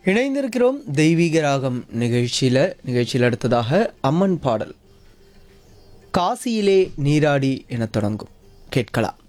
இணைந்திருக்கிறோம் தெய்வீக ராகம் நிகழ்ச்சியில் அடுத்ததாக அம்மன் பாடல் காசியிலே நீராடி என தொடங்கும் கேட்கலாம்.